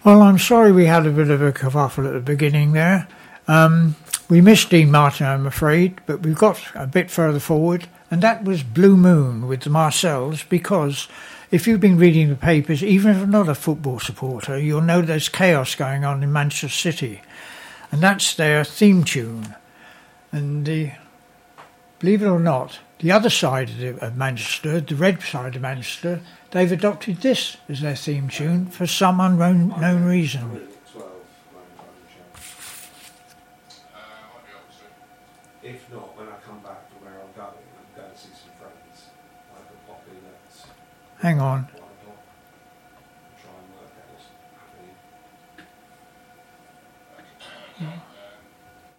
Well, I'm sorry we had a bit of a kerfuffle at the beginning there. We missed Dean Martin, I'm afraid, but we've got a bit further forward, and that was Blue Moon with the Marcells, because if you've been reading the papers, even if you're not a football supporter, you'll know there's chaos going on in Manchester City, and that's their theme tune. And believe it or not, the other side of Manchester, the red side of Manchester, they've adopted this as their theme tune for some unknown reason. If not, when I come back from where I'm going to see some friends. I could pop in at... Hang on. 1 o'clock and try and work out what's happening.